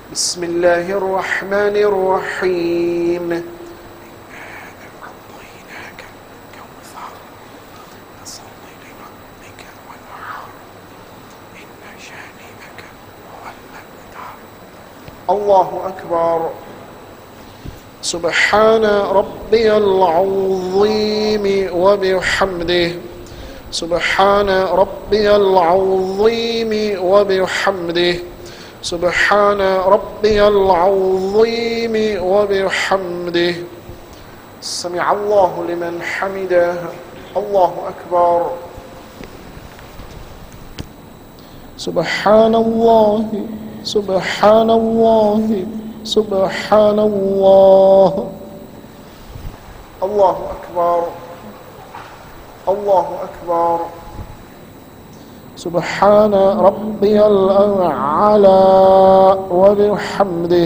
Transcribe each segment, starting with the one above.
بسم الله الرحمن الرحيم. أعطيناك الكوثر فصل لربك وانحر إن شانئك هو الأبتر. الله أكبر. سبحان ربي العظيم وبحمده. سبحان ربي العظيم وبحمده. سبحان ربي العظيم وبحمده. سمع الله لمن حمده. الله أكبر. سبحان الله سبحان الله سبحان الله. الله أكبر. الله أكبر. سبحان ربي الأعلى وبحمده.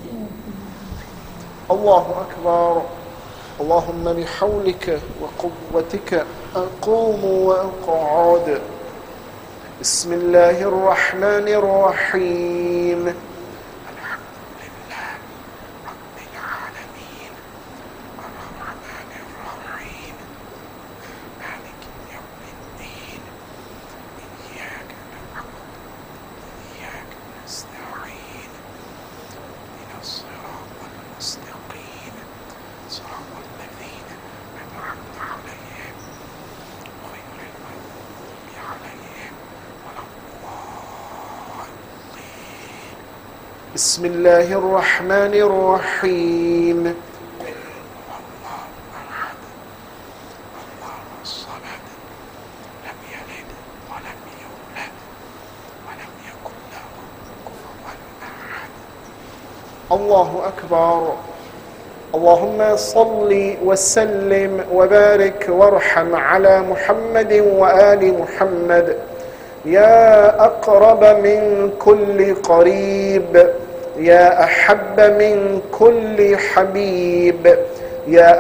الله أكبر. اللهم بحولك وقوتك أقوم وأقعد. بسم الله الرحمن الرحيم. الحمد لله رب العالمين الرحمن الرحيم مالك يوم الدين إياك نعبد وإياك نستعين اهدنا الصراط المستقيم صراط الذين أنعمت عليهم غير المغضوب عليهم ولا الضالين. بسم الله الرحمن الرحيم. قل هو الله أحد الله الصمد لم يلد ولم يولد ولم يكن له كفوا أحد. الله أكبر. اللهم صل وسلم وبارك وارحم على محمد وآل محمد يا أقرب من كل قريب، يا أحب من كل حبيب، يا